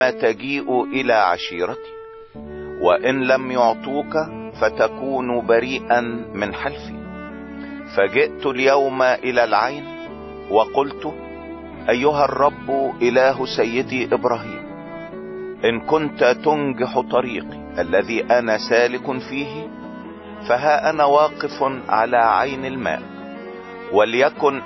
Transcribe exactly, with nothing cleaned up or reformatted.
تجيء إلى عشيرتي، وإن لم يعطوك فتكون بريئا من حلفي. فجئت اليوم إلى العين وقلت: أيها الرب إله سيدي إبراهيم، إن كنت تنجح طريقي الذي أنا سالك فيه، فها أنا واقف على عين الماء، وليكن